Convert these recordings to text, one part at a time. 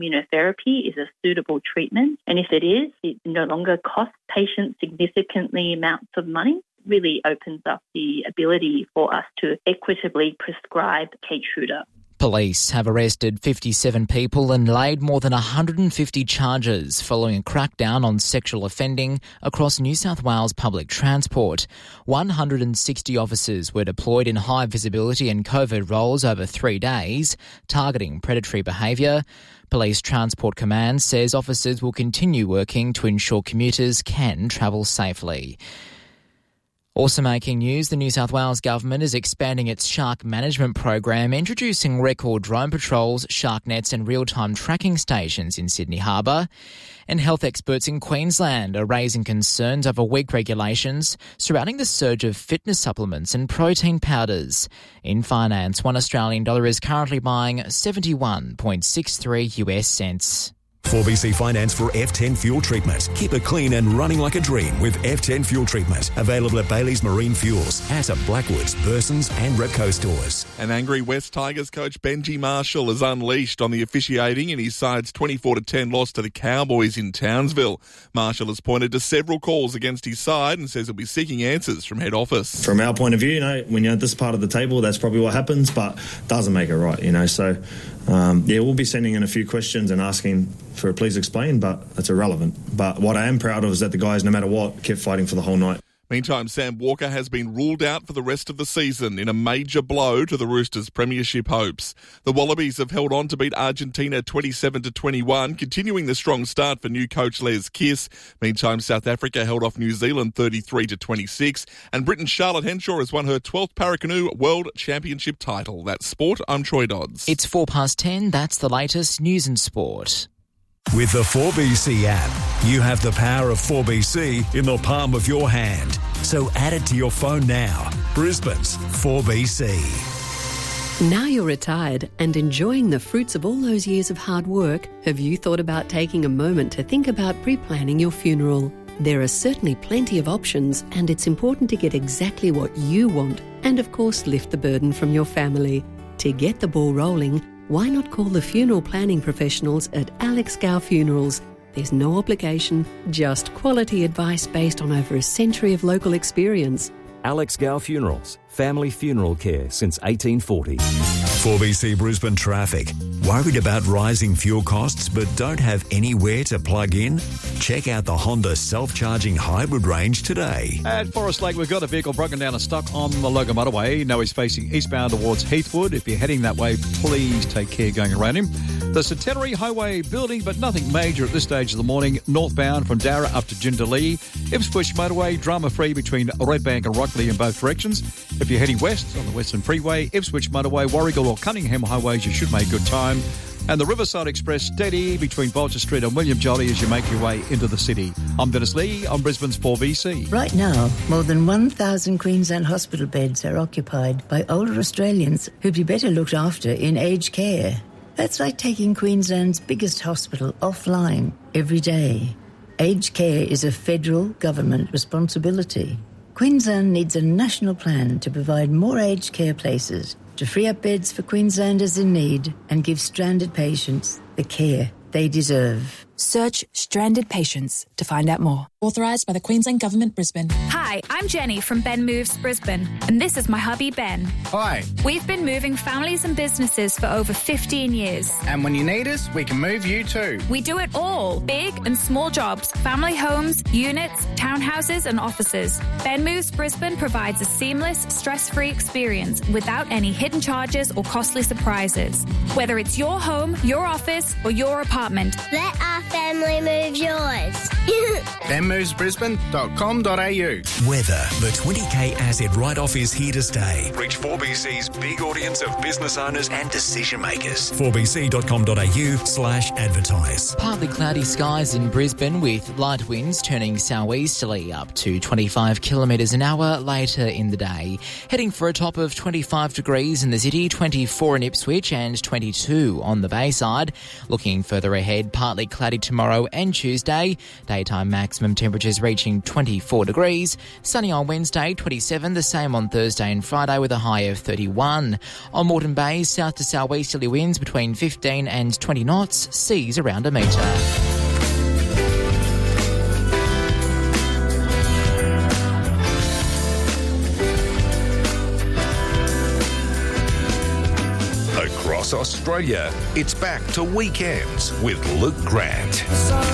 immunotherapy is a suitable treatment. And if it is, it no longer costs patients significantly amounts of money. Really opens up the ability for us to equitably prescribe Keytruda. Police have arrested 57 people and laid more than 150 charges following a crackdown on sexual offending across New South Wales public transport. 160 officers were deployed in high visibility and covert roles over 3 days, targeting predatory behaviour. Police Transport Command says officers will continue working to ensure commuters can travel safely. Also making news, the New South Wales Government is expanding its shark management program, introducing record drone patrols, shark nets and real-time tracking stations in Sydney Harbour. And health experts in Queensland are raising concerns over weak regulations surrounding the surge of fitness supplements and protein powders. In finance, one Australian dollar is currently buying 71.63 US cents. 4BC Finance for F10 fuel treatment. Keep it clean and running like a dream with F10 fuel treatment. Available at Bailey's Marine Fuels, at Blackwoods, Bursons and Repco stores. An angry West Tigers coach Benji Marshall is unleashed on the officiating in his side's 24-10 loss to the Cowboys in Townsville. Marshall has pointed to several calls against his side and says he'll be seeking answers from head office. From our point of view, when you're at this part of the table, that's probably what happens, but doesn't make it right, So, we'll be sending in a few questions and asking for a please explain, but that's irrelevant. But what I am proud of is that the guys, no matter what, kept fighting for the whole night. Meantime, Sam Walker has been ruled out for the rest of the season in a major blow to the Roosters' premiership hopes. The Wallabies have held on to beat Argentina 27-21, continuing the strong start for new coach Les Kiss. Meantime, South Africa held off New Zealand 33-26, and Britain's Charlotte Henshaw has won her 12th Paracanoe World Championship title. That's sport. I'm Troy Dodds. It's 10:04. That's the latest news and sport. With the 4BC app, you have the power of 4BC in the palm of your hand. So add it to your phone now. Brisbane's 4BC. Now you're retired and enjoying the fruits of all those years of hard work, have you thought about taking a moment to think about pre-planning your funeral? There are certainly plenty of options, and it's important to get exactly what you want and, of course, lift the burden from your family. To get the ball rolling, why not call the funeral planning professionals at Alex Gow Funerals? There's no obligation, just quality advice based on over a century of local experience. Alex Gow Funerals, family funeral care since 1840. 4BC Brisbane traffic. Worried about rising fuel costs but don't have anywhere to plug in? Check out the Honda self-charging hybrid range today. At Forest Lake, we've got a vehicle broken down and stuck on the Logan Motorway. Now he's facing eastbound towards Heathwood. If you're heading that way, please take care going around him. The Centenary Highway building, but nothing major at this stage of the morning. Northbound from Darra up to Jindalee. Ipswich Motorway, drama-free between Redbank and Rockley in both directions. If you're heading west on the Western Freeway, Ipswich Motorway, Warragul or Cunningham Highways, you should make good time. And the Riverside Express steady between Bolger Street and William Jolly as you make your way into the city. I'm Dennis Lee on Brisbane's 4BC. Right now, more than 1,000 Queensland hospital beds are occupied by older Australians who'd be better looked after in aged care. That's like taking Queensland's biggest hospital offline every day. Aged care is a federal government responsibility. Queensland needs a national plan to provide more aged care places, to free up beds for Queenslanders in need and give stranded patients the care they deserve. Search Stranded Patients to find out more. Authorised by the Queensland Government, Brisbane. Hi, I'm Jenny from Ben Moves Brisbane, and this is my hubby Ben. Hi. We've been moving families and businesses for over 15 years. And when you need us, we can move you too. We do it all. Big and small jobs, family homes, units, townhouses and offices. Ben Moves Brisbane provides a seamless, stress-free experience without any hidden charges or costly surprises. Whether it's your home, your office or your apartment. Let our family move yours. benmovesbrisbane.com.au. Weather. The 20K asset write-off is here to stay. Reach 4BC's big audience of business owners and decision makers. 4bc.com.au/advertise. Partly cloudy skies in Brisbane with light winds turning southeasterly up to 25 kilometres an hour later in the day. Heading for a top of 25 degrees in the city, 24 in Ipswich and 22 on the Bayside. Looking further ahead, partly cloudy tomorrow and Tuesday. Daytime maximum temperatures reaching 24 degrees. Sunny on Wednesday, 27. The same on Thursday and Friday with a high of 31. On Moreton Bay, south to southeasterly winds between 15 and 20 knots. Seas around a metre. Across Australia, it's back to Weekends with Luke Grant.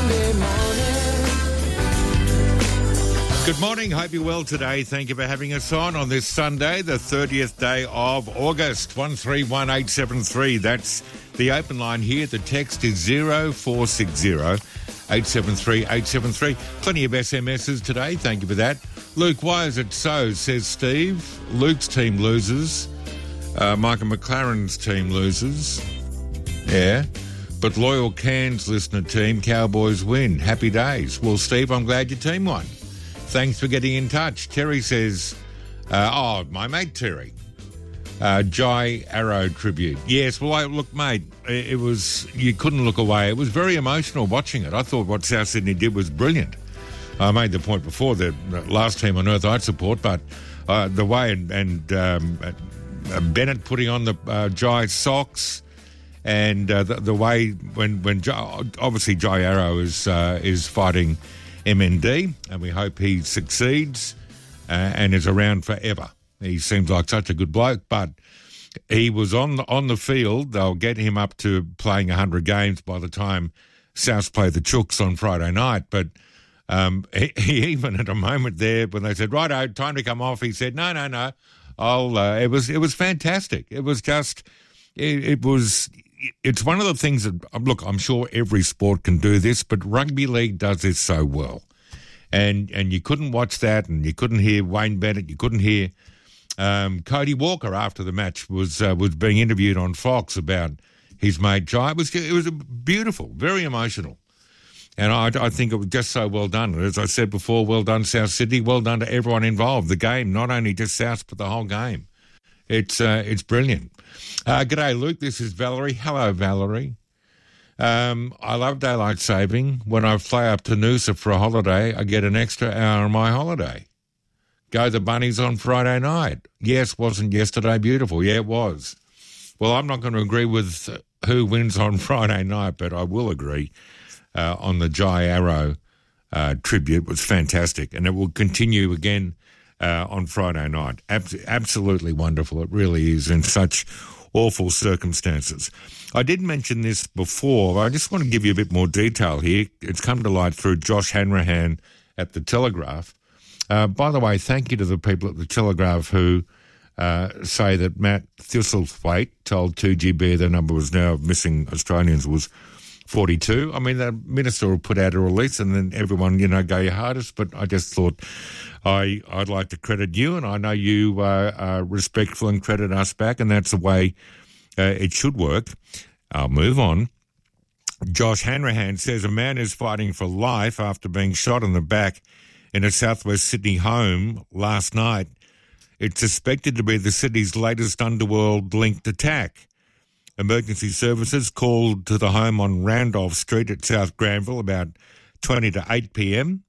Good morning. Hope you're well today. Thank you for having us on this Sunday, the 30th day of August. 131873. That's the open line here. The text is 0460 873 873. Plenty of SMSs today. Thank you for that. Luke, why is it so, says Steve. Luke's team loses. Michael McLaren's team loses. Yeah. But loyal Cairns listener team, Cowboys win. Happy days. Well, Steve, I'm glad your team won. Thanks for getting in touch. Terry says, my mate Terry, Jai Arrow tribute. Yes, well, look, mate, it was, you couldn't look away. It was very emotional watching it. I thought what South Sydney did was brilliant. I made the point before, the last team on earth I'd support, but the way and Bennett putting on the Jai socks, and the way when obviously Jai Arrow is fighting MND, and we hope he succeeds and is around forever. He seems like such a good bloke, but he was on the field. They'll get him up to playing 100 games by the time South play the Chooks on Friday night. But he even at a moment there when they said, "Righto, time to come off," he said, "No. It was fantastic. It was just, it's one of the things that, look, I'm sure every sport can do this, but rugby league does this so well. And you couldn't watch that, and you couldn't hear Wayne Bennett, you couldn't hear Cody Walker after the match was being interviewed on Fox about his mate Jai. It was beautiful, very emotional. And I think it was just so well done. As I said before, well done, South Sydney. Well done to everyone involved. The game, not only just South, but the whole game. It's brilliant. G'day, Luke. This is Valerie. Hello, Valerie. I love daylight saving. When I fly up to Noosa for a holiday, I get an extra hour on my holiday. Go the Bunnies on Friday night. Yes, wasn't yesterday beautiful? Yeah, it was. Well, I'm not going to agree with who wins on Friday night, but I will agree on the Jai Arrow tribute. It was fantastic, and it will continue again on Friday night. Absolutely wonderful. It really is, in such awful circumstances. I did mention this before, but I just want to give you a bit more detail here. It's come to light through Josh Hanrahan at The Telegraph. By the way, thank you to the people at The Telegraph who say that Matt Thistlethwaite told 2GB the number was now of missing Australians was 42. I mean, the minister will put out a release and then everyone, go your hardest, but I just thought I'd like to credit you, and I know you are respectful and credit us back, and that's the way it should work. I'll move on. Josh Hanrahan says a man is fighting for life after being shot in the back in a southwest Sydney home last night. It's suspected to be the city's latest underworld-linked attack. Emergency services called to the home on Randolph Street at South Granville about 20 to 8 p.m.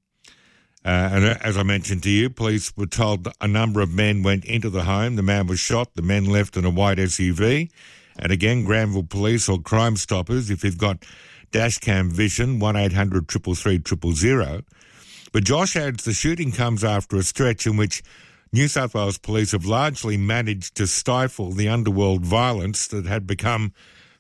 And as I mentioned to you, police were told a number of men went into the home. The man was shot. The men left in a white SUV. And again, Granville Police or Crime Stoppers, if you've got dashcam vision, 1800 333 000. But Josh adds the shooting comes after a stretch in which New South Wales Police have largely managed to stifle the underworld violence that had become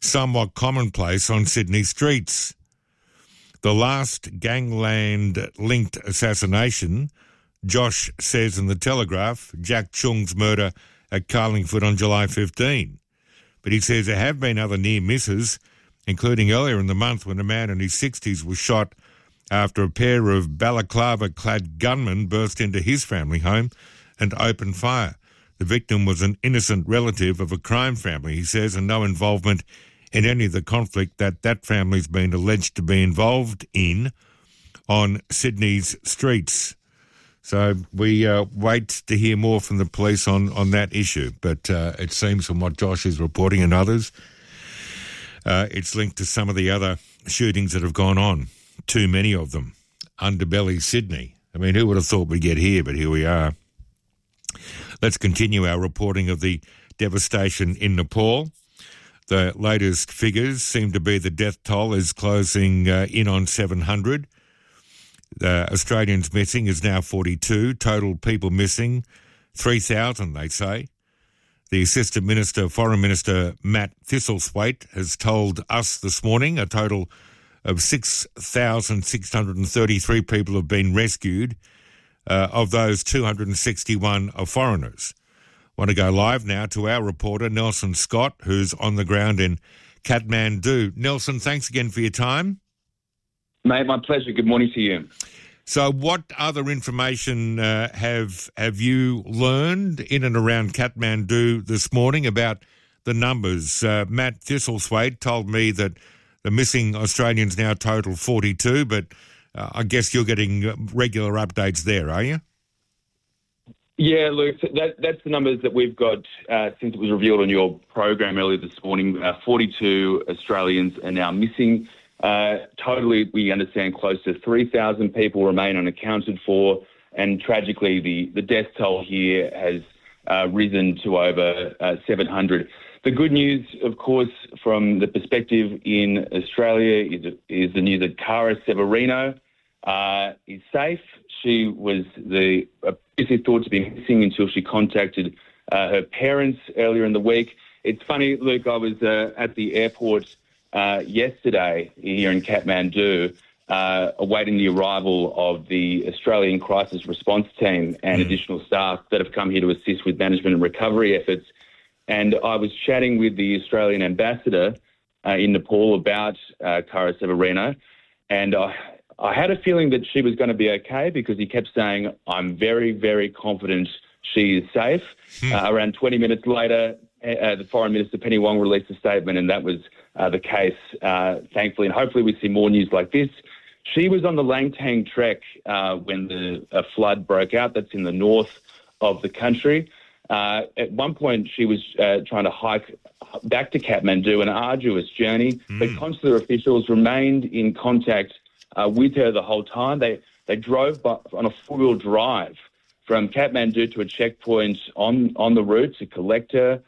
somewhat commonplace on Sydney streets. The last gangland-linked assassination, Josh says in The Telegraph, Jack Chung's murder at Carlingford on July 15. But he says there have been other near misses, including earlier in the month when a man in his 60s was shot after a pair of balaclava-clad gunmen burst into his family home and opened fire. The victim was an innocent relative of a crime family, he says, and no involvement in any of the conflict that family's been alleged to be involved in on Sydney's streets. So we wait to hear more from the police on that issue. But it seems from what Josh is reporting and others, it's linked to some of the other shootings that have gone on, too many of them. underbelly Sydney. I mean, who would have thought we'd get here, but here we are. Let's continue our reporting of the devastation in Nepal. The latest figures seem to be the death toll is closing in on 700. Australians missing is now 42. Total people missing, 3,000, they say. The Assistant Minister, Foreign Minister Matt Thistlethwaite, has told us this morning a total of 6,633 people have been rescued. Of those, 261 are foreigners. Want to go live now to our reporter, Nelson Scott, who's on the ground in Kathmandu. Nelson, thanks again for your time. Mate, my pleasure. Good morning to you. So what other information have you learned in and around Kathmandu this morning about the numbers? Matt Thistlethwaite told me that the missing Australians now total 42, but I guess you're getting regular updates there, are you? Yeah, Luke, that's the numbers that we've got since it was revealed on your program earlier this morning. 42 Australians are now missing. Totally, we understand close to 3,000 people remain unaccounted for, and tragically the death toll here has risen to over 700. The good news, of course, from the perspective in Australia is the news that Cara Severino is safe. She was previously thought to be missing until she contacted her parents earlier in the week. It's funny, Luke, I was at the airport yesterday here in Kathmandu, awaiting the arrival of the Australian Crisis Response Team and additional staff that have come here to assist with management and recovery efforts. And I was chatting with the Australian ambassador in Nepal about Cara Severino, and I had a feeling that she was going to be okay because he kept saying, I'm very, very confident she is safe. Around 20 minutes later, the Foreign Minister, Penny Wong, released a statement, and that was the case, thankfully. And hopefully we see more news like this. She was on the Langtang Trek when the flood broke out. That's in the north of the country. At one point, she was trying to hike back to Kathmandu, an arduous journey, but consular officials remained in contact with her the whole time. They drove on a four-wheel drive from Kathmandu to a checkpoint on the route to collect her.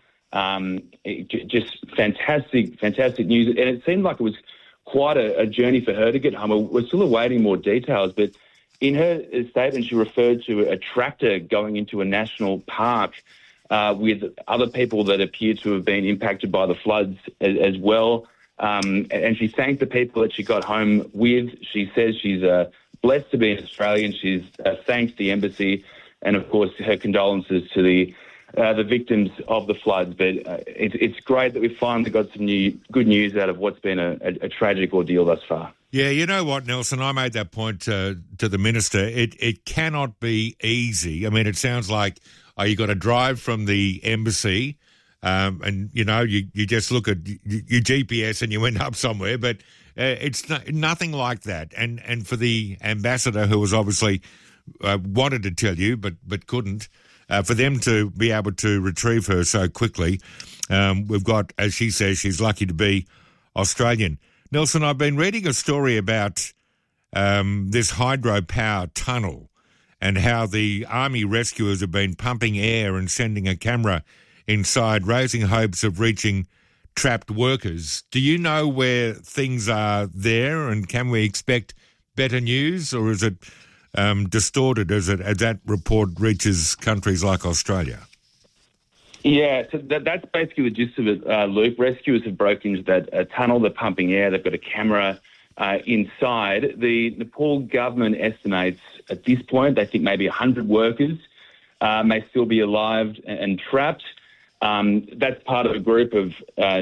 Just fantastic news. And it seemed like it was quite a journey for her to get home. We're still awaiting more details, but in her statement, she referred to a tractor going into a national park with other people that appear to have been impacted by the floods as well. And she thanked the people that she got home with. She says she's blessed to be an Australian. She's thanked the embassy and, of course, her condolences to the victims of the floods. But it's great that we've finally got some good news out of what's been a tragic ordeal thus far. Yeah, you know what, Nelson, I made that point to the Minister. It cannot be easy. I mean, it sounds like you got to drive from the embassy and, you know, you just look at your GPS and you end up somewhere, but it's nothing like that. And for the ambassador, who was obviously wanted to tell you but couldn't, for them to be able to retrieve her so quickly, we've got, as she says, she's lucky to be Australian. Nelson, I've been reading a story about this hydropower tunnel and how the army rescuers have been pumping air and sending a camera inside, raising hopes of reaching trapped workers. Do you know where things are there, and can we expect better news, or is it distorted as that report reaches countries like Australia? Yeah, so that's basically the gist of it, Luke. Rescuers have broken into that tunnel. They're pumping air. They've got a camera inside. The Nepal government estimates at this point, they think maybe 100 workers may still be alive and trapped. That's part of a group of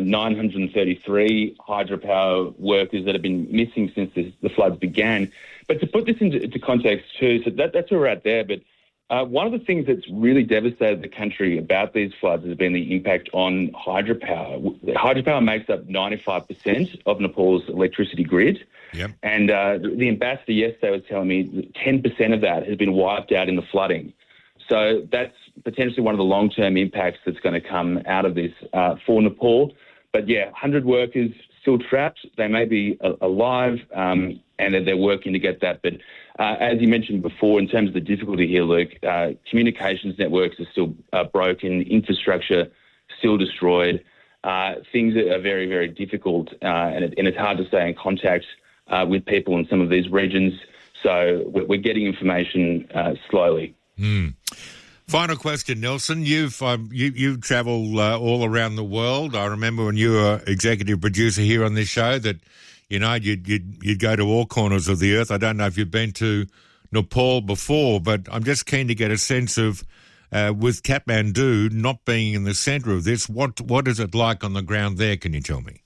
933 hydropower workers that have been missing since the floods began. But to put this into context too, so that's where we're at there, but one of the things that's really devastated the country about these floods has been the impact on hydropower. Hydropower makes up 95% of Nepal's electricity grid. Yep. And the ambassador yesterday was telling me that 10% of that has been wiped out in the flooding. So that's potentially one of the long-term impacts that's going to come out of this for Nepal. But yeah, 100 workers still trapped. They may be alive. and that they're working to get that. But as you mentioned before, in terms of the difficulty here, Luke, communications networks are still broken, infrastructure still destroyed. Things are very, very difficult, and it's hard to stay in contact with people in some of these regions. So we're getting information slowly. Final question, Nelson. You travel all around the world. I remember when you were executive producer here on this show that, you know, you'd go to all corners of the earth. I don't know if you've been to Nepal before, but I'm just keen to get a sense of, with Kathmandu not being in the centre of this, what is it like on the ground there? Can you tell me?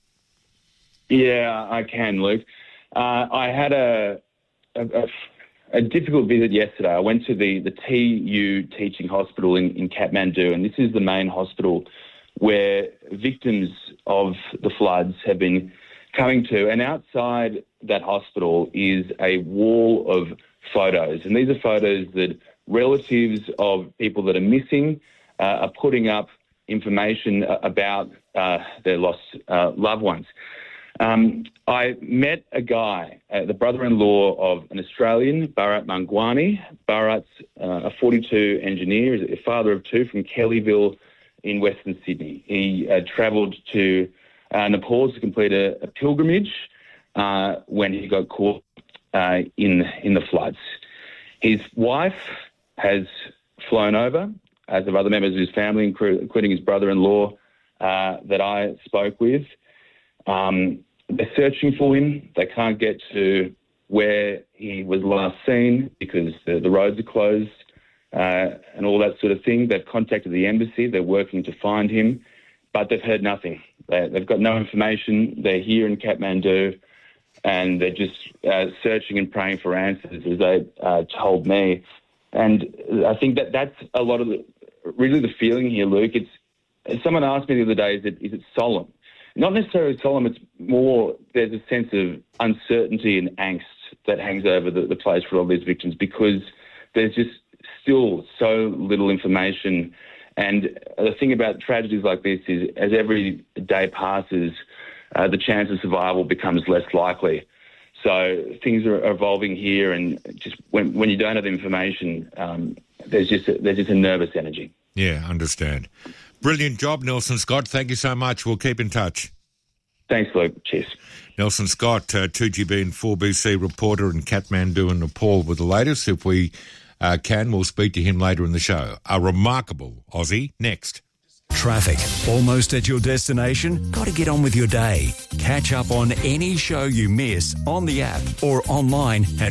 Yeah, I can, Luke. I had a difficult visit yesterday. I went to the TU Teaching Hospital in Kathmandu, and this is the main hospital where victims of the floods have been coming to. And outside that hospital is a wall of photos. And these are photos that relatives of people that are missing are putting up information about their lost loved ones. I met a guy, the brother-in-law of an Australian, Bharat Mangwani. Bharat's a 42 engineer, is a father of two from Kellyville in Western Sydney. He travelled to Nepal to complete a pilgrimage when he got caught in the floods. His wife has flown over, as have other members of his family, including his brother-in-law that I spoke with. They're searching for him. They can't get to where he was last seen because the roads are closed and all that sort of thing. They've contacted the embassy. They're working to find him, but they've heard nothing. They've got no information. They're here in Kathmandu, and they're just searching and praying for answers, as they told me. And I think that's a lot of really the feeling here, Luke. Someone asked me the other day, is it solemn? Not necessarily solemn, it's more there's a sense of uncertainty and angst that hangs over the place for all these victims because there's just still so little information. And the thing about tragedies like this is as every day passes, the chance of survival becomes less likely. So things are evolving here, and just when you don't have information, there's just a nervous energy. Yeah, understand. Brilliant job, Nelson Scott. Thank you so much. We'll keep in touch. Thanks, Luke. Cheers. Nelson Scott, 2GB and 4BC reporter in Kathmandu and Nepal with the latest. If we can, we'll speak to him later in the show. A remarkable Aussie next. Traffic. Almost at your destination? Got to get on with your day. Catch up on any show you miss on the app or online at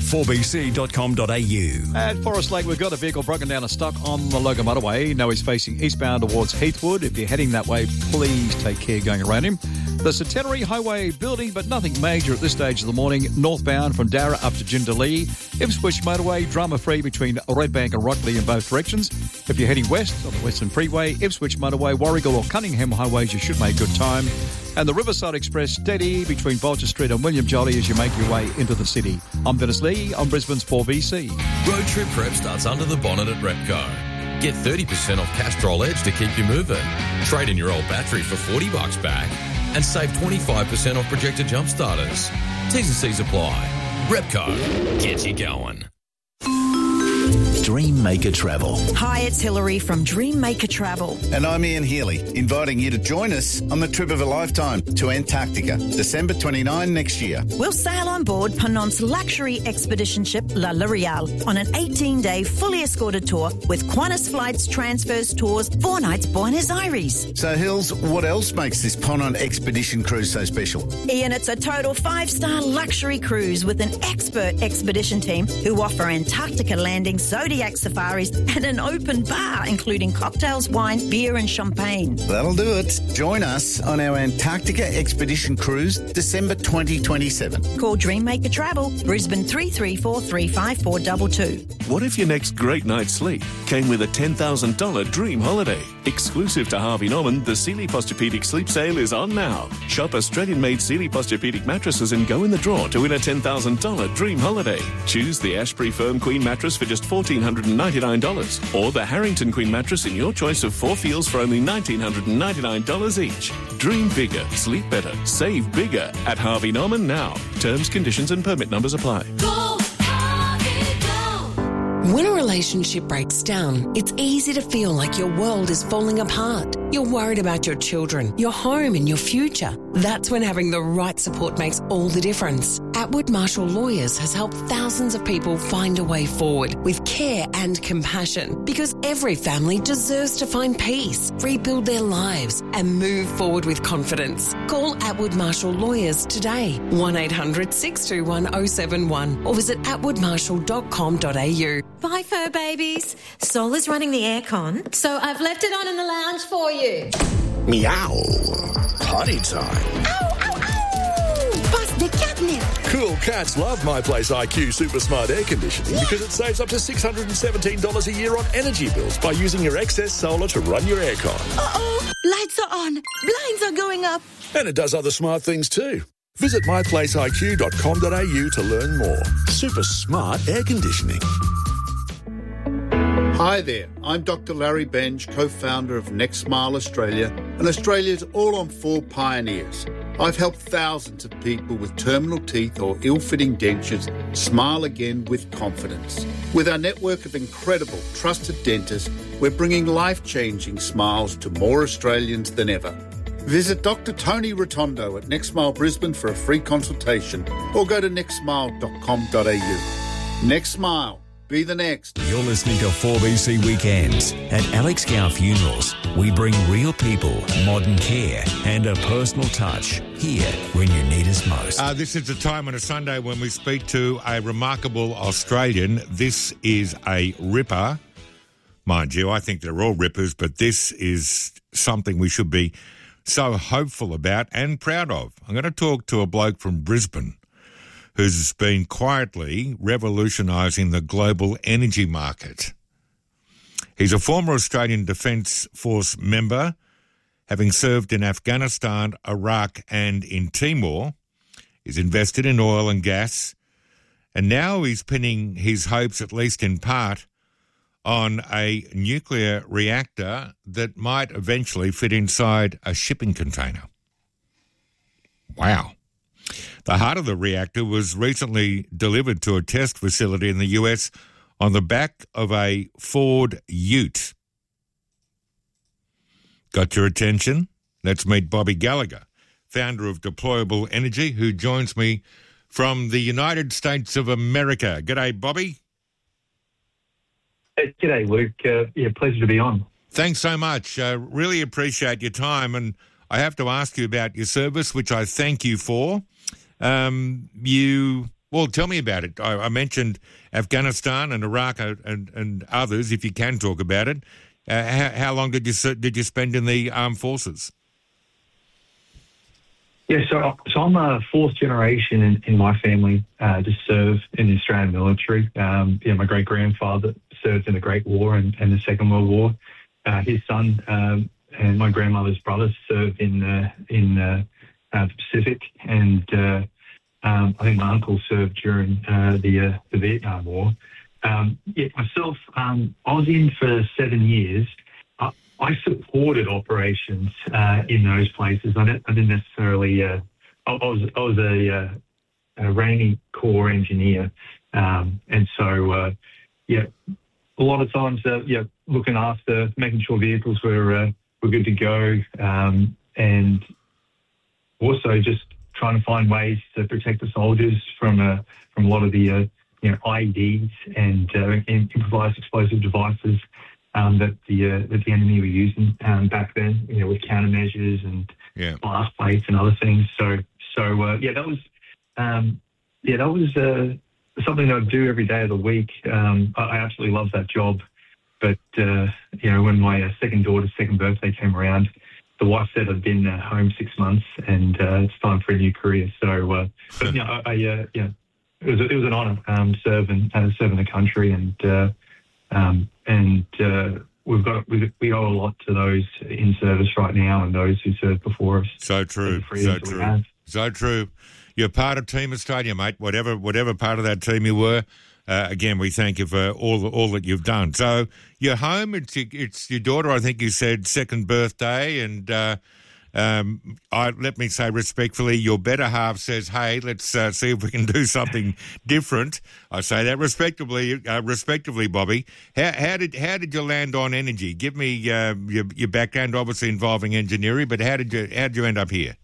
4bc.com.au. At Forest Lake, we've got a vehicle broken down a stock on the Logan Motorway. Now he's facing eastbound towards Heathwood. If you're heading that way, please take care going around him. The Centenary Highway building, but nothing major at this stage of the morning. Northbound from Darra up to Jindalee. Ipswich Motorway, drama-free between Redbank and Rockley in both directions. If you're heading west on the Western Freeway, Ipswich Motorway, Warragul or Cunningham highways, you should make good time. And the Riverside Express steady between Bolger Street and William Jolly as you make your way into the city. I'm Dennis Lee on Brisbane's 4BC. Road trip prep starts under the bonnet at Repco. Get 30% off Castrol Edge to keep you moving. Trade in your old battery for $40 back and save 25% off projector jump starters. T's and C's apply. Repco, get you going. Dream Maker Travel. Hi, it's Hillary from Dream Maker Travel. And I'm Ian Healy, inviting you to join us on the trip of a lifetime to Antarctica, December 29 next year. We'll sail on board Ponant's luxury expedition ship La L'Oreal on an 18-day fully escorted tour with Qantas Flights, Transfers, Tours, 4 nights Buenos Aires. So, Hills, what else makes this Ponant expedition cruise so special? Ian, it's a total 5-star luxury cruise with an expert expedition team who offer Antarctica landings, Zodiac safaris and an open bar including cocktails, wine, beer and champagne. That'll do it. Join us on our Antarctica expedition cruise December 2027. Call Dream Maker Travel, Brisbane 334 35422. What if your next great night's sleep came with a $10,000 dream holiday? Exclusive to Harvey Norman, the Sealy Posturepedic Sleep Sale is on now. Shop Australian-made Sealy Posturepedic mattresses and go in the draw to win a $10,000 dream holiday. Choose the Ashbury Firm Queen mattress for just $14 $1,999. Or the Harrington Queen mattress in your choice of 4 feels for only $1,999 each. Dream bigger, sleep better, save bigger at Harvey Norman now. Terms, conditions and permit numbers apply. When a relationship breaks down, it's easy to feel like your world is falling apart. You're worried about your children, your home and your future. That's when having the right support makes all the difference. Atwood Marshall Lawyers has helped thousands of people find a way forward with care and compassion, because every family deserves to find peace, rebuild their lives and move forward with confidence. Call Atwood Marshall Lawyers today, 1-800-621-071 or visit atwoodmarshall.com.au. Bye, fur babies. Sol is running the aircon, so I've left it on in the lounge for you. Meow. Potty time. Ow, ow, ow! Bust the catnip. Cool cats love My Place IQ Super Smart Air Conditioning because it saves up to $617 a year on energy bills by using your excess solar to run your aircon. Uh-oh. Lights are on. Blinds are going up. And it does other smart things too. Visit myplaceiq.com.au to learn more. Super smart air conditioning. Hi there, I'm Dr. Larry Benge, co-founder of Next Smile Australia and Australia's all-on-4 pioneers. I've helped thousands of people with terminal teeth or ill-fitting dentures smile again with confidence. With our network of incredible, trusted dentists, we're bringing life-changing smiles to more Australians than ever. Visit Dr. Tony Rotondo at Next Smile Brisbane for a free consultation or go to nextsmile.com.au. Next Smile. Be the next. You're listening to 4BC Weekends. At Alex Gow Funerals, we bring real people, modern care and a personal touch here when you need us most. This is the time on a Sunday when we speak to a remarkable Australian. This is a ripper. Mind you, I think they're all rippers, but this is something we should be so hopeful about and proud of. I'm going to talk to a bloke from Brisbane who's been quietly revolutionising the global energy market. He's a former Australian Defence Force member, having served in Afghanistan, Iraq and in Timor. He's invested in oil and gas, and now he's pinning his hopes, at least in part, on a nuclear reactor that might eventually fit inside a shipping container. Wow. The heart of the reactor was recently delivered to a test facility in the US on the back of a Ford Ute. Got your attention? Let's meet Bobby Gallagher, founder of Deployable Energy, who joins me from the United States of America. G'day, Bobby. G'day, Luke. Pleasure to be on. Thanks so much. Really appreciate your time, and I have to ask you about your service, which I thank you for. Tell me about it. I mentioned Afghanistan and Iraq and others, if you can talk about it. How long did you spend in the armed forces? Yeah, so I'm a fourth generation in my family to serve in the Australian military. My great-grandfather served in the Great War and the Second World War. His son and my grandmother's brother served in the Pacific, and I think my uncle served during the Vietnam War. Myself, I was in for 7 years. I supported operations in those places. I didn't necessarily. I was a Rainy Corps engineer, and so a lot of times, looking after, making sure vehicles were good to go, and also just trying to find ways to protect the soldiers from a lot of the IEDs and improvised explosive devices that the enemy were using back then, with countermeasures and blast plates and other things. That was something that I do every day of the week. I absolutely love that job. But when my second daughter's second birthday came around, the wife said I'd been home 6 months and it's time for a new career. So, it was an honour serving the country, and we owe a lot to those in service right now and those who served before us. So true. So true. You're part of Team Australia, mate. Whatever part of that team you were, again, we thank you for all that you've done. So you're home. It's your daughter, I think you said, second birthday, and let me say respectfully, your better half says, "Hey, let's see if we can do something different." I say that respectively, Bobby. How did you land on energy? Give me your background, obviously involving engineering, but how did you end up here?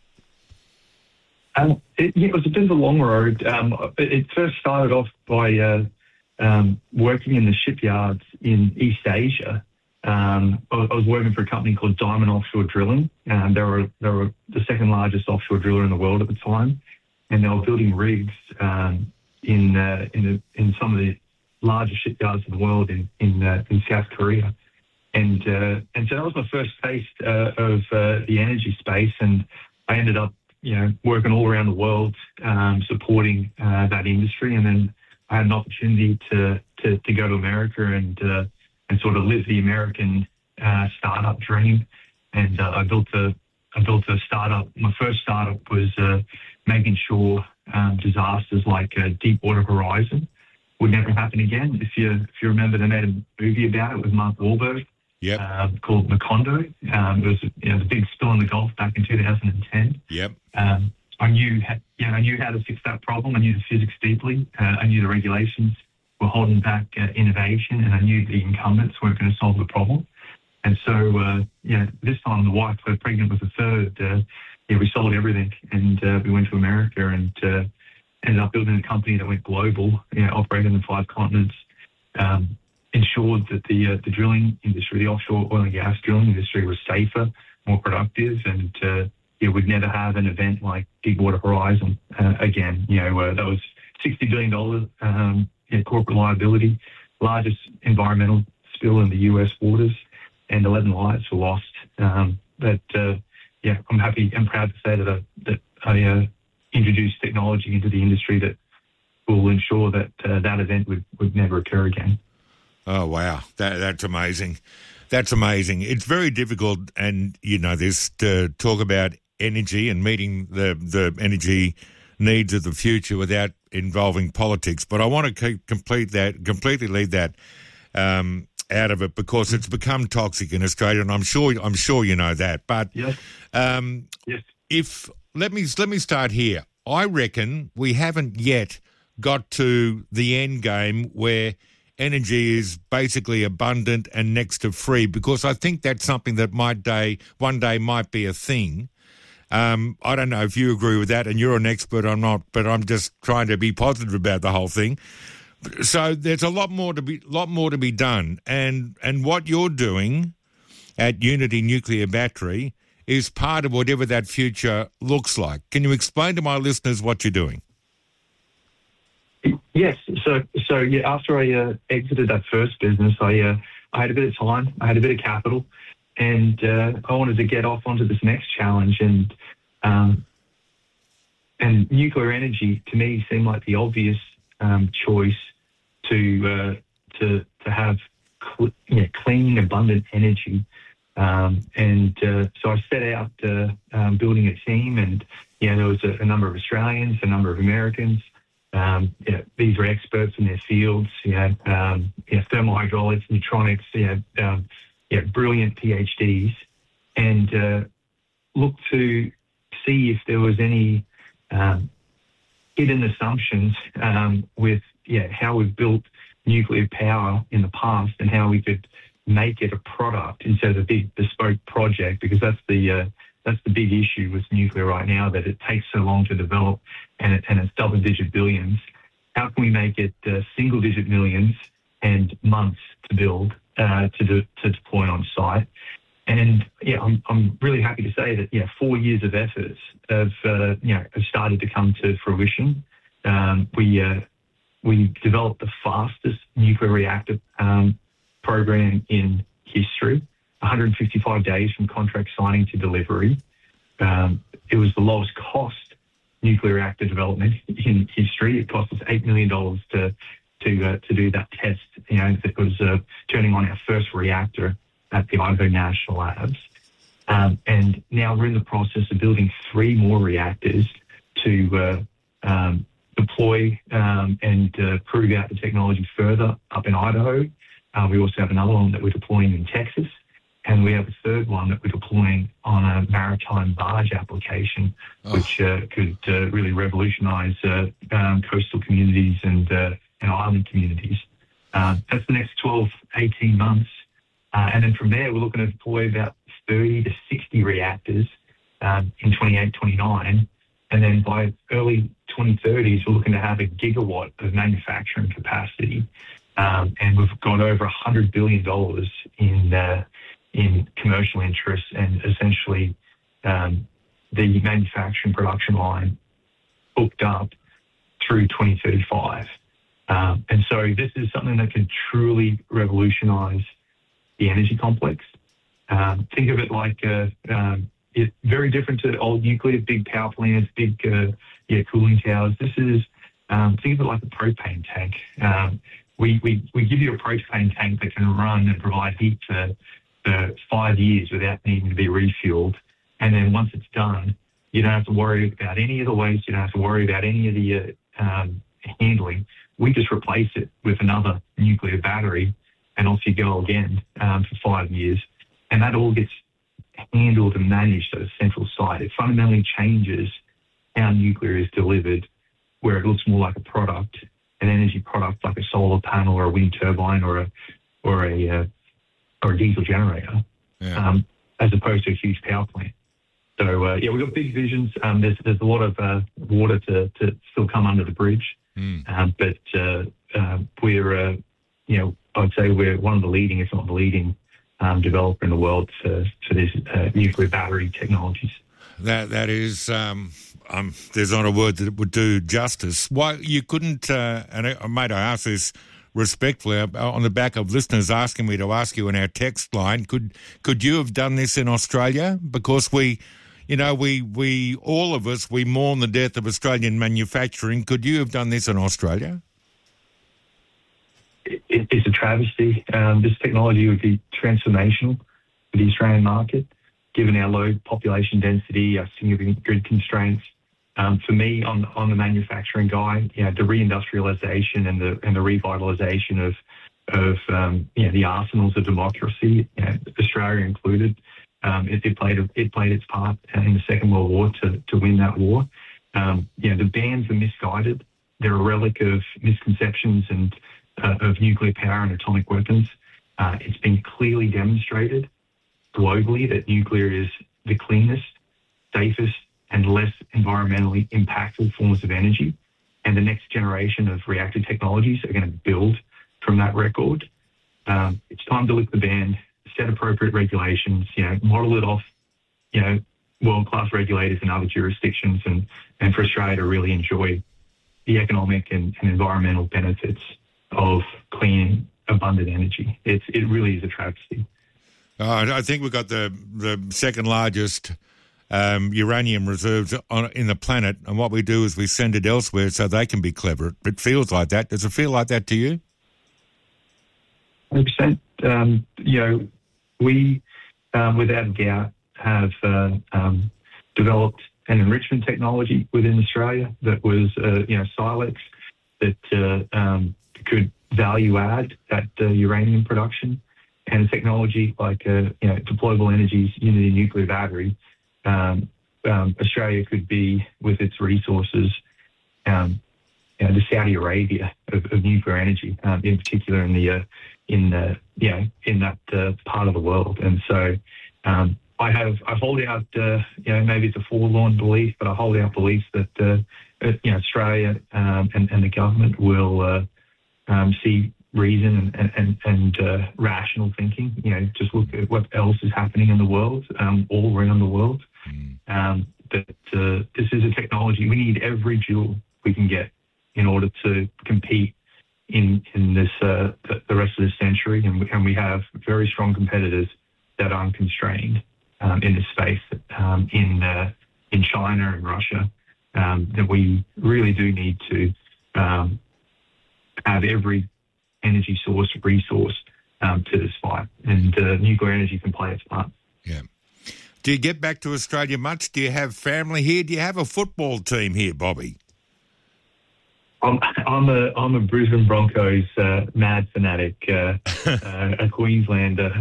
It was a bit of a long road. It first started off by working in the shipyards in East Asia. I was working for a company called Diamond Offshore Drilling. They were the second largest offshore driller in the world at the time, and they were building rigs in some of the largest shipyards in the world in South Korea. And so that was my first taste of the energy space, and I ended up working all around the world, supporting that industry. And then I had an opportunity to go to America and sort of live the American startup dream. And I built a startup. My first startup was making sure disasters like Deepwater Horizon would never happen again. If you remember, they made a movie about it with Mark Wahlberg. Yep. Called Macondo. It was the big spill in the Gulf back in 2010. Yep. I knew how to fix that problem. I knew the physics deeply. I knew the regulations were holding back innovation, and I knew the incumbents weren't going to solve the problem. And so, this time the wife was pregnant with a third. We sold everything, and we went to America and ended up building a company that went global, operating in 5 continents. Ensured that the drilling industry, the offshore oil and gas drilling industry, was safer, more productive, and we'd never have an event like Deepwater Horizon again. That was $60 billion corporate liability, largest environmental spill in the U.S. waters, and 11 lives were lost. I'm happy and proud to say that I introduced technology into the industry that will ensure that that event would never occur again. Oh, wow. That's amazing. That's amazing. It's very difficult, and you know this, to talk about energy and meeting the energy needs of the future without involving politics. But I want to completely leave that out of it, because it's become toxic in Australia, and I'm sure you know that. But yes. Let me start here. I reckon we haven't yet got to the end game where energy is basically abundant and next to free, because I think that's something that one day might be a thing. I don't know if you agree with that, and you're an expert. I'm not, but I'm just trying to be positive about the whole thing. So there's a lot more to be done, and what you're doing at Unity Nuclear Battery is part of whatever that future looks like. Can you explain to my listeners what you're doing? Yes. So after I exited that first business, I had a bit of time, I had a bit of capital, and I wanted to get off onto this next challenge. And nuclear energy to me seemed like the obvious choice to have clean, abundant energy. So I set out building a team, and there was a number of Australians, a number of Americans. These were experts in their fields. Thermal hydraulics, neutronics. Brilliant PhDs, and looked to see if there was any hidden assumptions with how we've built nuclear power in the past, and how we could make it a product instead of a big bespoke project, because that's the big issue with nuclear right now, that it takes so long to develop, and it's double-digit billions. How can we make it single-digit millions and months to build, to deploy on site? And I'm really happy to say that 4 years of efforts have started to come to fruition. We developed the fastest nuclear reactor program in history, 155 days from contract signing to delivery. It was the lowest cost nuclear reactor development in history. It cost us $8 million to do that test. It was turning on our first reactor at the Idaho National Labs. And now we're in the process of building 3 more reactors to deploy and prove out the technology further up in Idaho. We also have another one that we're deploying in Texas. And we have a third one that we're deploying on a maritime barge application, which could really revolutionise coastal communities and island communities. That's the next 12, 18 months. And then from there, we're looking to deploy about 30 to 60 reactors in 28, 29. And then by early 2030s, we're looking to have a gigawatt of manufacturing capacity. And we've got over $100 billion in commercial interest and essentially the manufacturing production line booked up through 2035. And so this is something that can truly revolutionise the energy complex. Think of it like it's very different to old nuclear, big power plants, big cooling towers. This is, think of it like a propane tank. We give you a propane tank that can run and provide heat for 5 years without needing to be refueled. And then once it's done, you don't have to worry about any of the waste. You don't have to worry about any of the handling. We just replace it with another nuclear battery and off you go again for 5 years. And that all gets handled and managed at a central site. It fundamentally changes how nuclear is delivered, where it looks more like a product, an energy product like a solar panel or a wind turbine or a diesel generator, as opposed to a huge power plant. So, we've got big visions. There's a lot of water to still come under the bridge. But we're, I'd say we're one of the leading, if not the leading, developer in the world for these nuclear battery technologies. That is, there's not a word that would do justice. Why you couldn't, and mate, I ask this respectfully on the back of listeners asking me to ask you in our text line, could you have done this in Australia? Because we all of us, we mourn the death of Australian manufacturing. Could you have done this in Australia? It's a travesty. This technology would be transformational for the Australian market, given our low population density, our significant grid constraints. For me, on the manufacturing guy, the reindustrialization and the revitalization of the arsenals of democracy, Australia included, it played its part in the Second World War to win that war. The bans are misguided. They're a relic of misconceptions and of nuclear power and atomic weapons. It's been clearly demonstrated globally that nuclear is the cleanest, safest, and less environmentally impactful forms of energy. And the next generation of reactor technologies are going to build from that record. It's time to lift the ban, set appropriate regulations, model it off, world-class regulators in other jurisdictions, and for Australia to really enjoy the economic and environmental benefits of clean, abundant energy. It really is a travesty. I think we've got the second largest uranium reserves in the planet, and what we do is we send it elsewhere so they can be clever. It feels like that. Does it feel like that to you? 100%. We, without a doubt, have developed an enrichment technology within Australia that was, Silex, that could value add that uranium production, and a technology like Deployable Energy's Unity nuclear battery. Australia could be, with its resources, the Saudi Arabia of nuclear energy, in particular in that part of the world. And so I hold out, maybe it's a forlorn belief, but I hold out belief that Australia and the government will see reason and rational thinking. Just look at what else is happening in the world, all around the world. That this is a technology we need every joule we can get in order to compete in this the rest of this century, and we have very strong competitors that are unconstrained in this space in China and Russia. That we really do need to have every energy resource to this fight, and nuclear energy can play its part. Yeah. Do you get back to Australia much? Do you have family here? Do you have a football team here, Bobby? I'm a Brisbane Broncos mad fanatic, a Queenslander.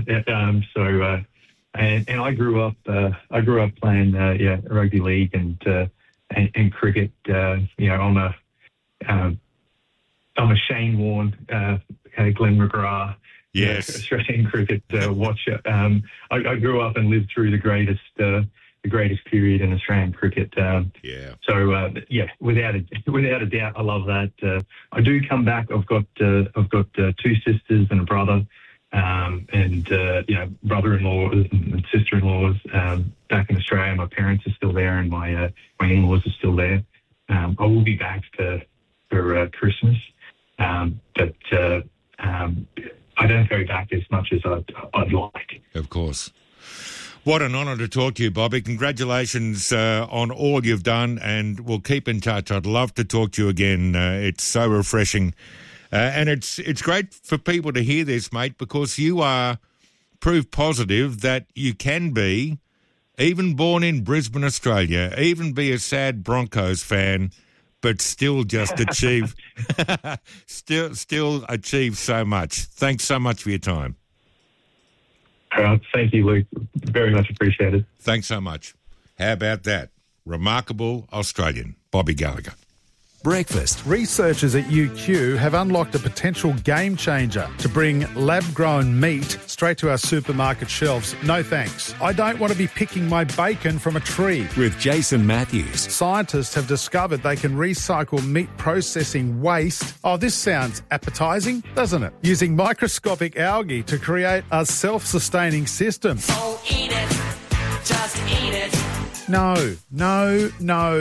And I grew up playing rugby league and cricket. I'm a Shane Warne, Glenn McGrath, Australian cricket watcher. I grew up and lived through the greatest period in Australian cricket. So without a doubt, I love that. I do come back. I've got 2 sisters and a brother, brother-in-law and sister-in-laws back in Australia. My parents are still there, and my in-laws are still there. I will be back for Christmas, but I don't go back as much as I'd like. Of course. What an honour to talk to you, Bobby. Congratulations on all you've done, and we'll keep in touch. I'd love to talk to you again. It's so refreshing. And it's great for people to hear this, mate, because you are proof positive that you can be, even born in Brisbane, Australia, even be a sad Broncos fan, but still just achieve, still achieve so much. Thanks so much for your time. Thank you, Luke. Very much appreciated. Thanks so much. How about that? Remarkable Australian, Bobby Gallagher. Breakfast. Researchers at UQ have unlocked a potential game changer to bring lab-grown meat straight to our supermarket shelves. No thanks. I don't want to be picking my bacon from a tree. With Jason Matthews. Scientists have discovered they can recycle meat processing waste. Oh, this sounds appetising, doesn't it? Using microscopic algae to create a self-sustaining system. Oh, eat it. Just eat it. No. On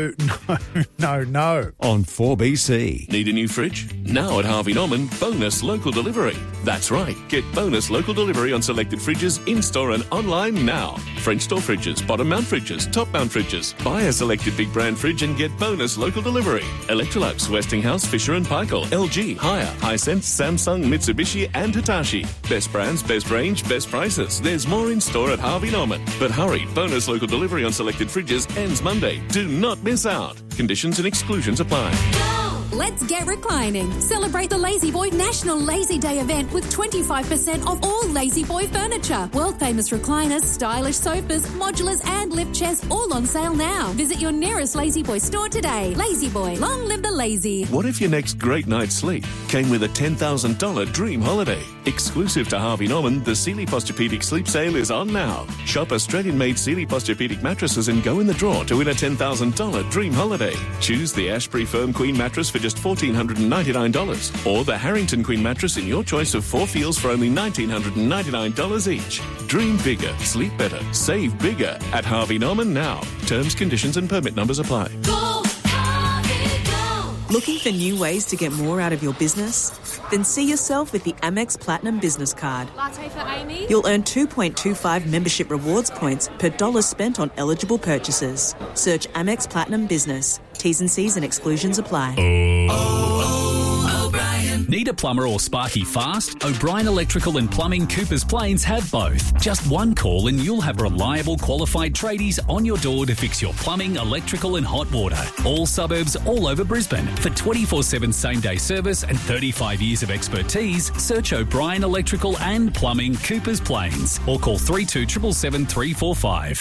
4BC. Need a new fridge? Now at Harvey Norman, bonus local delivery. That's right. Get bonus local delivery on selected fridges in-store and online now. French door fridges, bottom mount fridges, top mount fridges. Buy a selected big brand fridge and get bonus local delivery. Electrolux, Westinghouse, Fisher & Paykel, LG, Haier, Hisense, Samsung, Mitsubishi and Hitachi. Best brands, best range, best prices. There's more in-store at Harvey Norman. But hurry, bonus local delivery on selected fridges ends Monday. Do not miss out. Conditions and exclusions apply. Let's get reclining. Celebrate the Lazy Boy National Lazy Day event with 25% off all Lazy Boy furniture. World-famous recliners, stylish sofas, modulars and lift chairs all on sale now. Visit your nearest Lazy Boy store today. Lazy Boy, long live the lazy. What if your next great night's sleep came with a $10,000 dream holiday? Exclusive to Harvey Norman, the Sealy Posturepedic Sleep Sale is on now. Shop Australian-made Sealy Posturepedic mattresses and go in the draw to win a $10,000 dream holiday. Choose the Ashbury Firm Queen mattress for just $1,499 or the Harrington Queen mattress in your choice of 4 feels for only $1,999 each. Dream bigger, sleep better, save bigger at Harvey Norman now. Terms, conditions and permit numbers apply. Go, Harvey, go. Looking for new ways to get more out of your business? Then see yourself with the Amex Platinum Business Card. Latte for Amy? You'll earn 2.25 membership rewards points per dollar spent on eligible purchases. Search Amex Platinum Business. T's and C's and exclusions apply. O'Brien. Need a plumber or sparky fast? O'Brien Electrical and Plumbing Coopers Plains have both. Just one call and you'll have reliable qualified tradies on your door to fix your plumbing, electrical and hot water. All suburbs all over Brisbane. For 24/7 same-day service and 35 years of expertise, search O'Brien Electrical and Plumbing Coopers Plains or call 3277 345.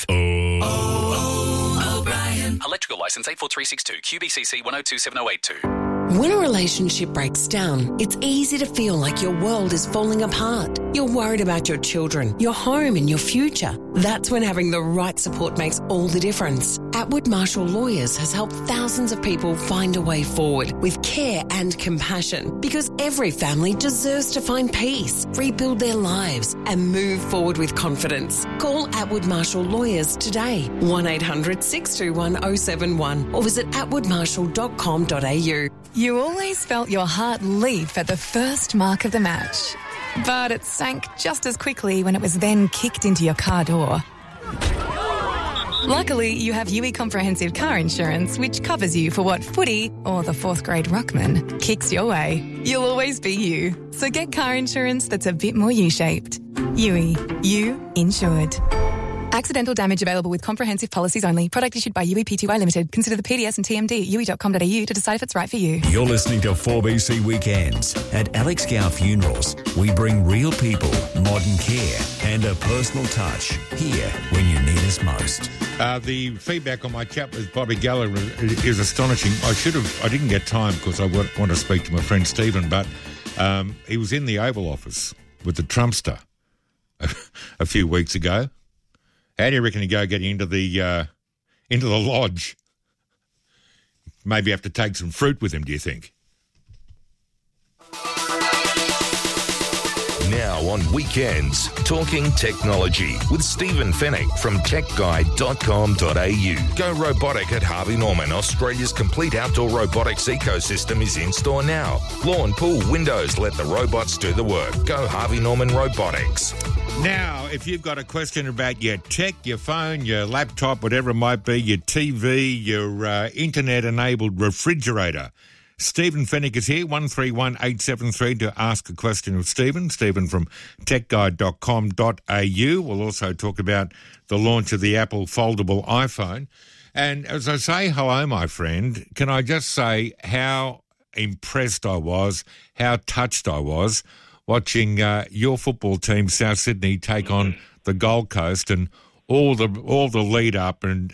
O'Brien. Electrical licence 84362 QBCC 1027082. When a relationship breaks down, it's easy to feel like your world is falling apart. You're worried about your children, your home and your future. That's when having the right support makes all the difference. Atwood Marshall Lawyers has helped thousands of people find a way forward with care and compassion, because every family deserves to find peace, rebuild their lives and move forward with confidence. Call Atwood Marshall Lawyers today, 1-800-621-071 or visit atwoodmarshall.com.au. You always felt your heart leap at the first mark of the match, but it sank just as quickly when it was then kicked into your car door. Luckily, you have UE Comprehensive Car Insurance, which covers you for what footy or the 4th grade ruckman kicks your way. You'll always be you. So get car insurance that's a bit more U-shaped. UE. You insured. Accidental damage available with comprehensive policies only. Product issued by UEPTY Limited. Consider the PDS and TMD at UE.com.au to decide if it's right for you. You're listening to 4BC Weekends. At Alex Gow Funerals, we bring real people, modern care and a personal touch here when you need us most. The feedback on my chat with Bobby Geller is astonishing. I didn't get time because I want to speak to my friend Stephen, but he was in the Oval Office with the Trumpster a few weeks ago. How do you reckon he get into the lodge? Maybe have to take some fruit with him, do you think? Now on Weekends, Talking Technology with Stephen Fennick from techguide.com.au. Go robotic at Harvey Norman. Australia's complete outdoor robotics ecosystem is in store now. Lawn, pool, windows, let the robots do the work. Go Harvey Norman Robotics. Now, if you've got a question about your tech, your phone, your laptop, whatever it might be, your TV, your internet-enabled refrigerator, Stephen Fennick is here, 131873 to ask a question of Stephen. Stephen from techguide.com.au. We'll also talk about the launch of the Apple foldable iPhone. And as I say hello, my friend, can I just say how impressed I was, how touched I was watching your football team, South Sydney, take on the Gold Coast, and all the lead up and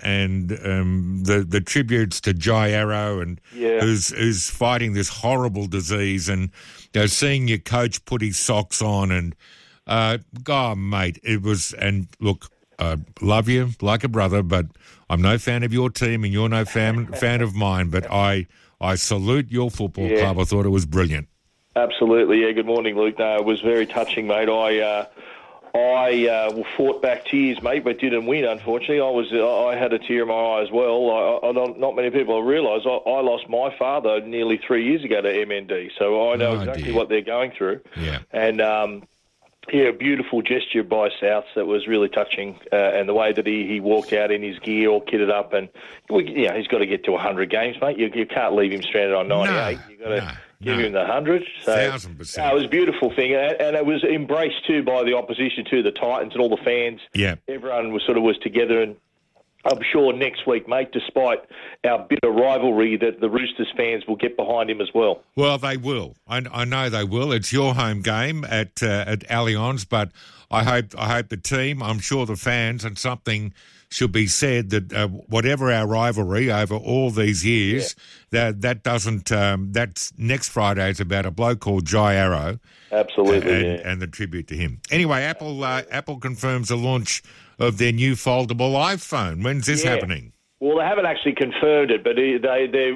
the tributes to Jai Arrow and who's fighting this horrible disease, and seeing your coach put his socks on, and God, mate, it was. And look, I love you like a brother, but I'm no fan of your team and you're no fan of mine. But I salute your football club. I thought it was brilliant. Absolutely, yeah. Good morning, Luke. No, it was very touching, mate. I fought back tears, mate, but didn't win. Unfortunately, I had a tear in my eye as well. Not many people realise I lost my father nearly 3 years ago to MND, so I know exactly what they're going through. Yeah, and beautiful gesture by Souths that was really touching, and the way that he walked out in his gear, all kitted up, and he's got to get to 100 games, mate. You can't leave him stranded on 98. You got to. Give him the 100. So, 1,000%. It was a beautiful thing, and it was embraced too by the opposition too, the Titans and all the fans. Yeah, everyone was together, and I'm sure next week, mate, despite our bitter rivalry, that the Roosters fans will get behind him as well. Well, they will. I know they will. It's your home game at Allianz, but I hope the team, I'm sure the fans, and something should be said that whatever our rivalry over all these years, that doesn't. That's next Friday. It's about a bloke called Jai Arrow. Absolutely, and the tribute to him. Anyway, Apple confirms the launch of their new foldable iPhone. When's this happening? Well, they haven't actually confirmed it, but their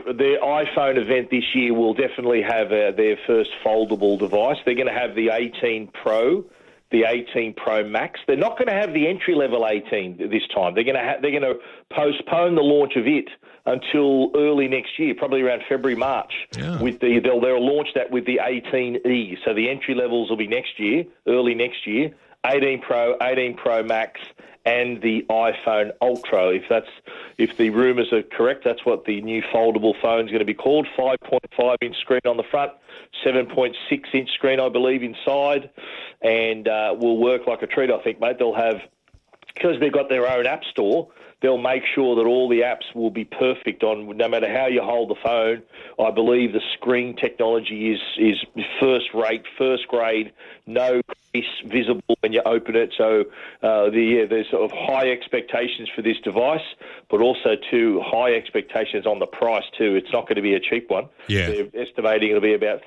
iPhone event this year will definitely have their first foldable device. They're going to have the 18 Pro. The 18 Pro Max. They're not going to have the entry-level 18 this time. They're going to postpone the launch of it until early next year, probably around February, March. Yeah. They'll launch that with the 18E. So the entry levels will be next year, early next year. 18 Pro, 18 Pro Max, and the iPhone Ultra. If the rumours are correct, that's what the new foldable phone is going to be called. 5.5-inch screen on the front, 7.6-inch screen, I believe, inside, and will work like a treat, I think, mate. They'll have, because they've got their own app store, they'll make sure that all the apps will be perfect on, no matter how you hold the phone. I believe the screen technology is first rate, first grade, no crease visible when you open it. So there's sort of high expectations for this device, but also too high expectations on the price too. It's not going to be a cheap one. Yeah. They're estimating it'll be about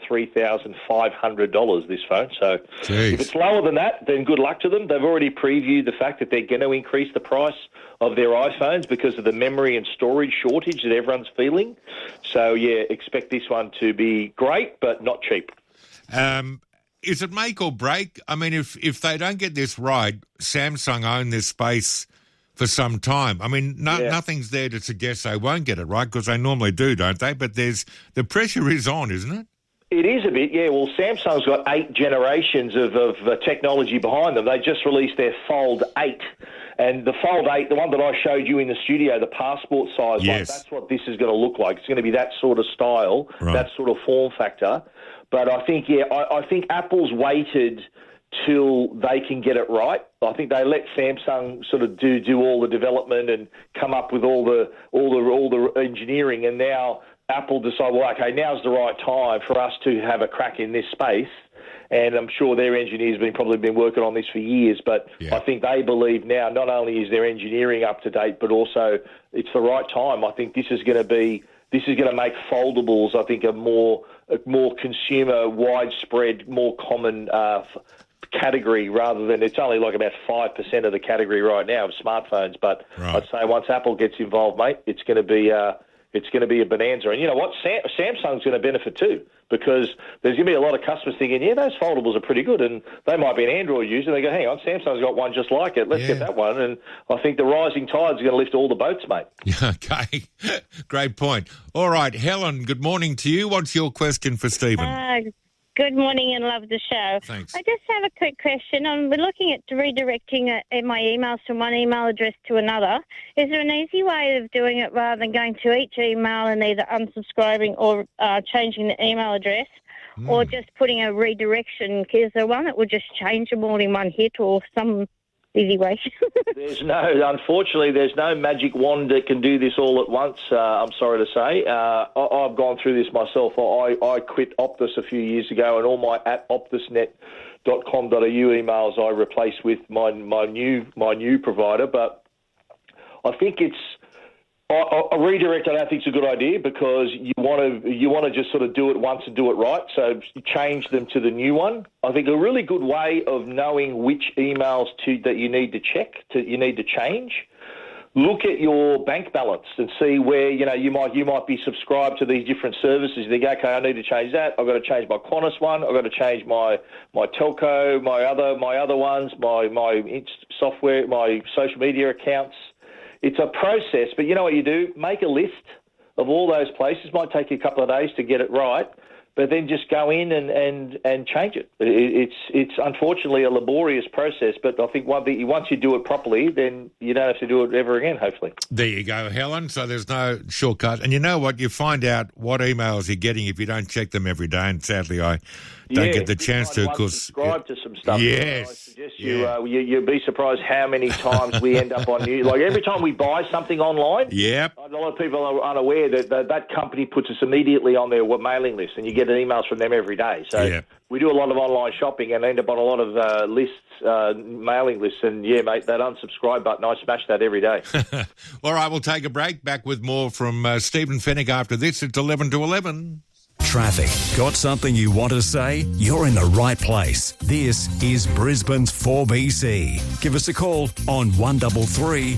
$3,500, this phone. So if it's lower than that, then good luck to them. They've already previewed the fact that they're going to increase the price of their iPhones because of the memory and storage shortage that everyone's feeling. So, expect this one to be great, but not cheap. Is it make or break? I mean, if they don't get this right, Samsung own this space for some time. I mean, nothing's there to suggest they won't get it right, because they normally do, don't they? But the pressure is on, isn't it? It is a bit, yeah. Well, Samsung's got 8 generations of technology behind them. They just released their Fold 8. And the Fold 8, the one that I showed you in the studio, the passport size one, that's what this is going to look like. It's going to be that sort of style, that sort of form factor. But I think, I think Apple's waited till they can get it right. I think they let Samsung sort of do all the development and come up with all the engineering, and now Apple decide, well, okay, now's the right time for us to have a crack in this space. And I'm sure their engineers have probably been working on this for years, but I think they believe now not only is their engineering up to date, but also it's the right time. I think this is going to make foldables, I think, a more consumer, widespread, more common category, rather than it's only like about 5% of the category right now of smartphones. But I'd say once Apple gets involved, mate, it's going to be a bonanza. And you know what? Samsung's going to benefit too, because there's going to be a lot of customers thinking, yeah, those foldables are pretty good, and they might be an Android user. They go, hang on, Samsung's got one just like it. Let's get that one. And I think the rising tide's going to lift all the boats, mate. Okay, great point. All right, Helen, good morning to you. What's your question for Stephen? Good morning and love the show. Thanks. I just have a quick question. We're looking at redirecting my emails from one email address to another. Is there an easy way of doing it rather than going to each email and either unsubscribing or changing the email address, or just putting a redirection? Is there one that would just change them all in one hit, or some easy way? Unfortunately, there's no magic wand that can do this all at once, I'm sorry to say. I've gone through this myself. I quit Optus a few years ago, and all my at optusnet.com.au emails I replaced with my new provider. But I think a redirect, I don't think is a good idea, because you want to just sort of do it once and do it right. So change them to the new one. I think a really good way of knowing which emails that you need to check, you need to change. Look at your bank balance and see where you might be subscribed to these different services. You think, okay, I need to change that. I've got to change my Qantas one. I've got to change my telco, my other ones, my software, my social media accounts. It's a process, but you know what you do? Make a list of all those places. It might take you a couple of days to get it right, but then just go in and change it. It's unfortunately a laborious process, but I think once you do it properly, then you don't have to do it ever again, hopefully. There you go, Helen. So there's no shortcut. And you know what? You find out what emails you're getting if you don't check them every day, and sadly I don't get the chance to, because subscribe to some stuff. Yes. I suggest you'd be surprised how many times we end up on news. Like every time we buy something online, yep. A lot of people are unaware that company puts us immediately on their mailing list, and you get emails from them every day. So we do a lot of online shopping and end up on a lot of mailing lists. And yeah, mate, that unsubscribe button, I smash that every day. All right, we'll take a break. Back with more from Stephen Fennick after this. It's 11 to 11. Traffic. Got something you want to say? You're in the right place. This is Brisbane's 4BC. Give us a call on 133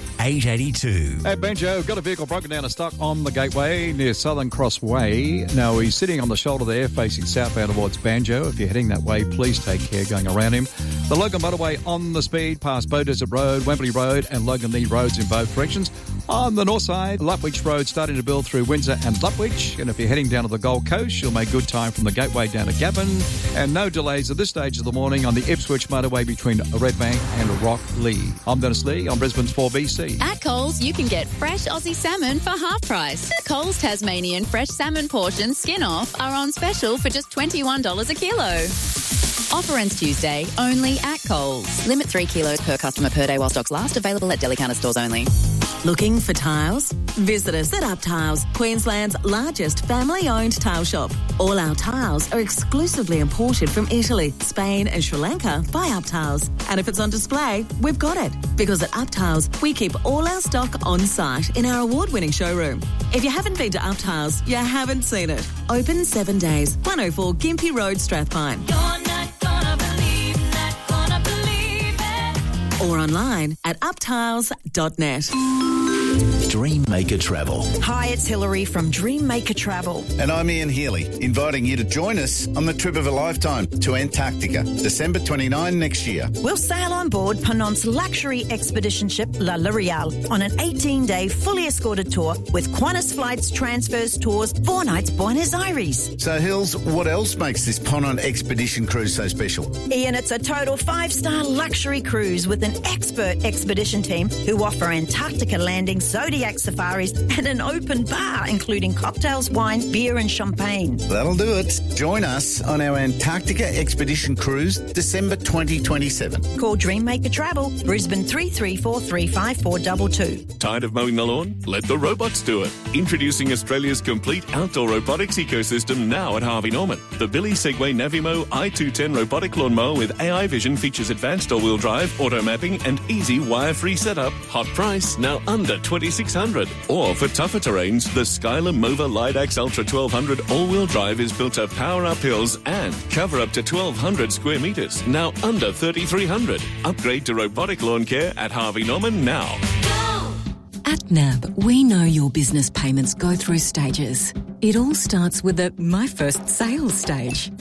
882. Hey, Benjo, got a vehicle broken down and stuck on the Gateway near Southern Cross Way. Now, he's sitting on the shoulder there facing southbound towards Banjo. If you're heading that way, please take care going around him. The Logan Motorway on the speed past Bow Desert Road, Wembley Road and Logan Lee Roads in both directions. On the north side, Lutwich Road starting to build through Windsor and Lutwich. And if you're heading down to the Gold Coast, you'll make good time from the Gateway down to Gavin. And no delays at this stage of the morning on the Ipswich Motorway between Redbank and Rocklea. I'm Dennis Lee on Brisbane's 4BC. At Coles, you can get fresh Aussie salmon for half price. Coles Tasmanian fresh salmon portions skin off are on special for just $21 a kilo. Offer ends Tuesday, only at Coles. Limit 3 kilos per customer per day while stocks last. Available at deli counter stores only. Looking for tiles? Visit us at Up Tiles, Queensland's largest family-owned tile shop. All our tiles are exclusively imported from Italy, Spain and Sri Lanka by Up Tiles. And if it's on display, we've got it. Because at Up Tiles, we keep all our stock on site in our award-winning showroom. If you haven't been to Up Tiles, you haven't seen it. Open 7 days, 104 Gympie Road, Strathpine. Or online at uptiles.net. Dreammaker Travel. Hi, it's Hilary from Dreammaker Travel. And I'm Ian Healy, inviting you to join us on the trip of a lifetime to Antarctica, December 29 next year. We'll sail on board Penant's luxury expedition ship La L'Oreal on an 18-day fully escorted tour with Qantas flights, transfers, tours, 4 nights Buenos Aires. So, Hills, what else makes this Ponant expedition cruise so special? Ian, it's a total 5-star luxury cruise with an expert expedition team who offer Antarctica landings, Zodiac safaris, and an open bar including cocktails, wine, beer and champagne. That'll do it. Join us on our Antarctica expedition cruise, December 2027. Call Dreammaker Travel, Brisbane 3343 5422. Tired of mowing the lawn? Let the robots do it. Introducing Australia's complete outdoor robotics ecosystem now at Harvey Norman. The Billy Segway Navimo i210 robotic lawnmower with AI vision features advanced all-wheel drive, auto mapping and easy wire-free setup. Hot price, now under $2,600. Or for tougher terrains, the Skylar Mova Lidax Ultra 1200 all-wheel drive is built to power up hills and cover up to 1,200 square metres, now under $3,300. Upgrade to robotic lawn care at Harvey Norman now. At NAB, we know your business payments go through stages. It all starts with the My First Sales stage.